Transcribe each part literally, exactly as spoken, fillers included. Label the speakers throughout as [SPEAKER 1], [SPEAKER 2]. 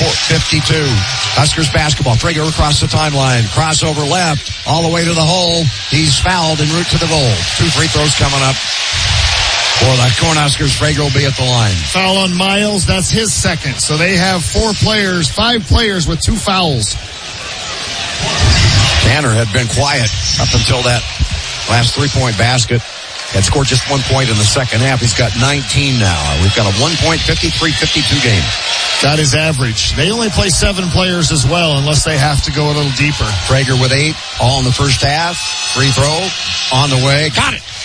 [SPEAKER 1] fifty-two. Huskers basketball. Prager across the timeline. Crossover left. All the way to the hole. He's fouled en route to the goal. Two free throws coming up for the Cornhuskers. Prager will be at the line.
[SPEAKER 2] Foul on Miles. That's his second. So they have four players, five players with two fouls.
[SPEAKER 1] Tanner had been quiet up until that last three-point basket. Had scored just one point in the second half. He's got nineteen now. We've got a one-point, fifty-three fifty-two game.
[SPEAKER 2] That is average. They only play seven players as well unless they have to go a little deeper.
[SPEAKER 1] Prager with eight, all in the first half. Free throw on the way. Got it.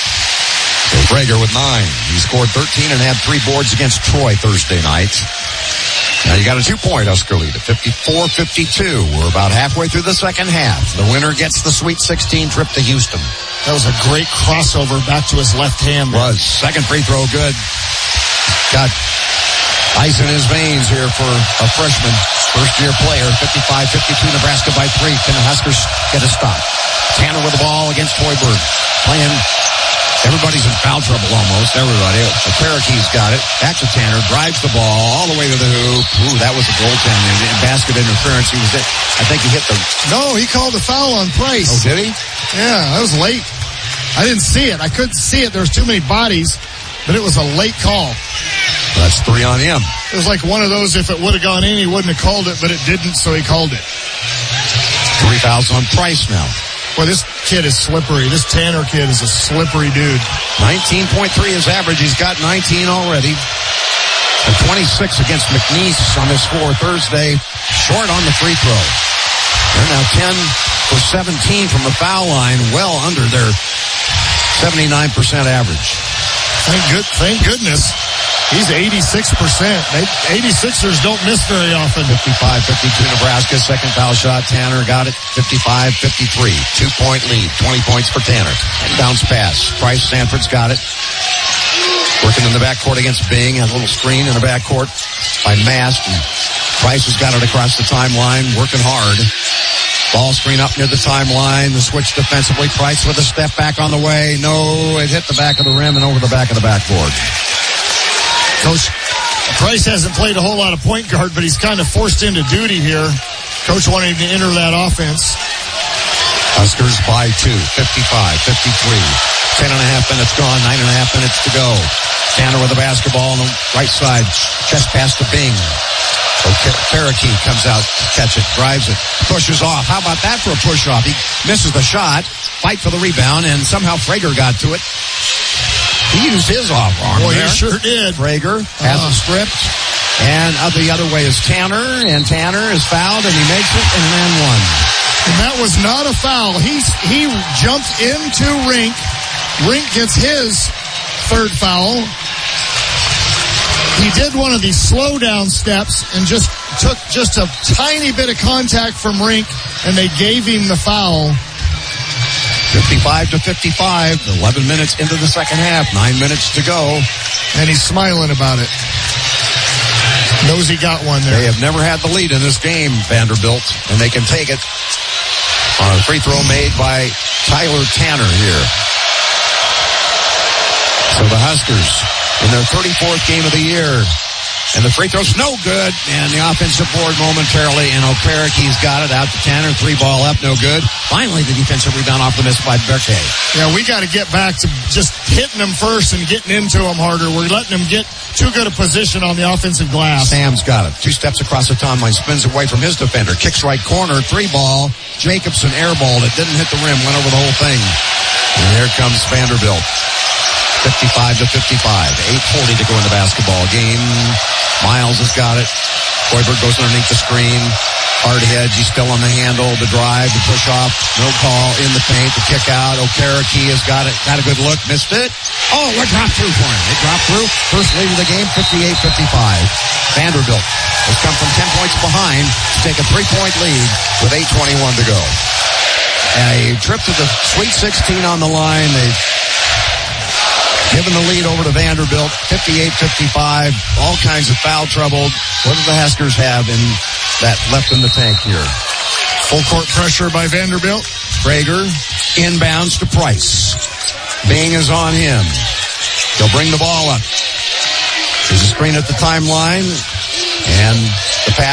[SPEAKER 1] Prager with nine. He scored thirteen and had three boards against Troy Thursday night. Now you got a two-point Husker lead at fifty-four fifty-two. We're about halfway through the second half. The winner gets the Sweet sixteen trip to Houston.
[SPEAKER 2] That was a great crossover back to his left hand.
[SPEAKER 1] Was. Second free throw good. Got ice in his veins here for a freshman, first-year player. fifty-five fifty-two, Nebraska by three. Can the Huskers get a stop? Tanner with the ball against Hoiberg. Playing. Everybody's in foul trouble almost. Everybody. Cherokee got it. Back to Tanner. Drives the ball all the way to the hoop. Ooh, that was a goaltending. Basket interference. He was it. I think he hit the...
[SPEAKER 2] No, he called a foul on Price.
[SPEAKER 1] Oh, did he?
[SPEAKER 2] Yeah, that was late. I didn't see it. I couldn't see it. There was too many bodies, but it was a late call.
[SPEAKER 1] That's three on him.
[SPEAKER 2] It was like one of those, if it would have gone in, he wouldn't have called it, but it didn't, so he called it.
[SPEAKER 1] Three fouls on Price now.
[SPEAKER 2] Boy, this kid is slippery. This Tanner kid is a slippery dude.
[SPEAKER 1] nineteen point three is average. He's got nineteen already. And twenty-six against McNeese on this floor Thursday. Short on the free throw. They're now ten for seventeen from the foul line, well under their seventy-nine percent average.
[SPEAKER 2] Thank good, thank goodness. He's eighty-six percent. They, eighty-sixers don't miss very often.
[SPEAKER 1] fifty-five fifty-two Nebraska. Second foul shot. Tanner got it. fifty-five fifty-three. Two-point lead. twenty points for Tanner. Bounce pass. Price Sanford's got it. Working in the backcourt against Bing. Has a little screen in the backcourt by Mast. And Price has got it across the timeline. Working hard. Ball screen up near the timeline. The switch defensively. Price with a step back on the way. No, it hit the back of the rim and over the back of the backboard.
[SPEAKER 2] Coach Price hasn't played a whole lot of point guard, but he's kind of forced into duty here. Coach wanted him to enter that offense.
[SPEAKER 1] Huskers by two, fifty-five fifty-three. Ten and a half minutes gone, nine and a half minutes to go. Tanner with the basketball on the right side. Chest pass to Bing. Cherokee comes out to catch it, drives it, pushes off. How about that for a push-off? He misses the shot, fight for the rebound, and somehow Prager got to it. He used his off arm.
[SPEAKER 2] Boy,
[SPEAKER 1] there.
[SPEAKER 2] he sure did.
[SPEAKER 1] Prager has
[SPEAKER 2] uh.
[SPEAKER 1] it stripped. And uh, the other way is Tanner. And Tanner is fouled, and he makes it, and then one.
[SPEAKER 2] And that was not a foul. He's, he jumped into Rink. Rink gets his third foul. He did one of these slow down steps and just took just a tiny bit of contact from Rink, and they gave him the foul.
[SPEAKER 1] fifty-five to fifty-five, eleven minutes into the second half, nine minutes to go.
[SPEAKER 2] And he's smiling about it. Knows he got one there.
[SPEAKER 1] They have never had the lead in this game, Vanderbilt, and they can take it on a free throw made by Tyler Tanner here. So the Huskers in their thirty-fourth game of the year. And the free throw's no good. And the offensive board momentarily. And Okereke's got it out to Tanner. Three ball up, no good. Finally, the defensive rebound off the miss by Berkay.
[SPEAKER 2] Yeah, we got to get back to just hitting them first and getting into them harder. We're letting them get too good a position on the offensive glass.
[SPEAKER 1] Sam's got it. Two steps across the timeline. Spins away from his defender. Kicks right corner. Three ball. Jacobson airballed it. Didn't hit the rim. Went over the whole thing. And here comes Vanderbilt. fifty-five to fifty-five. eight forty to go in the basketball game. Miles has got it. Hoiberg goes underneath the screen. Hard hedge. He's still on the handle. The drive. The push off. No call. In the paint. The kick out. Okereke has got it. Got a good look. Missed it. Oh, it dropped through for him. It dropped through. First lead of the game. fifty-eight fifty-five. Vanderbilt has come from ten points behind to take a three-point lead with eight twenty-one to go. A trip to the Sweet sixteen on the line. They've given the lead over to Vanderbilt, fifty-eight fifty-five, all kinds of foul trouble. What do the Huskers have in that left in the tank here?
[SPEAKER 2] Full court pressure by Vanderbilt.
[SPEAKER 1] Prager inbounds to Price. Bing is on him. He'll bring the ball up. There's a screen at the timeline, and the pass